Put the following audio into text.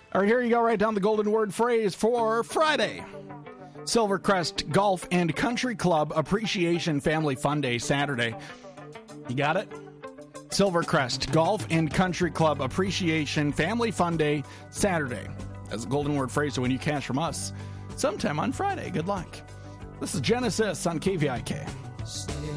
All right, here you go. Write down the golden word phrase for Friday. Silvercrest Golf and Country Club Appreciation Family Fun Day, Saturday. You got it? Silvercrest Golf and Country Club Appreciation Family Fun Day, Saturday. That's a golden word phrase to win you cash from us sometime on Friday. Good luck. This is Genesis on KVIK.